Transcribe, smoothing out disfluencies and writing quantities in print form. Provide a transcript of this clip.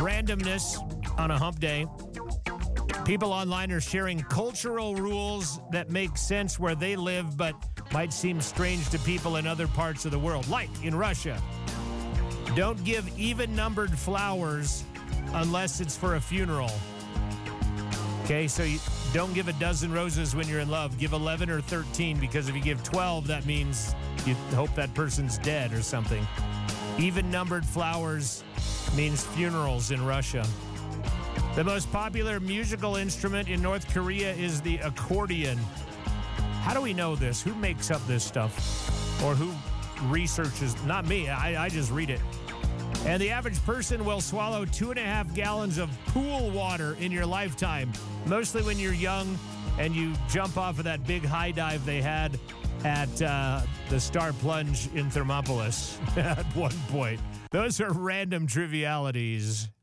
Randomness on a hump day. People online are sharing cultural rules that make sense where they live, but might seem strange to people in other parts of the world, like in Russia. Don't give even-numbered flowers unless it's for a funeral. Okay, so you don't give a dozen roses when you're in love. Give 11 or 13, because if you give 12, that means you hope that person's dead or something. Even-numbered flowers means funerals in Russia. The most popular musical instrument in North Korea is the accordion. How do we know this? Who makes up this stuff? Or who researches? Not me. I just read it. And the average person will swallow 2.5 gallons of pool water in your lifetime, mostly when you're young and you jump off of that big high dive they had at the Star Plunge in Thermopolis at one point. Those are random trivialities.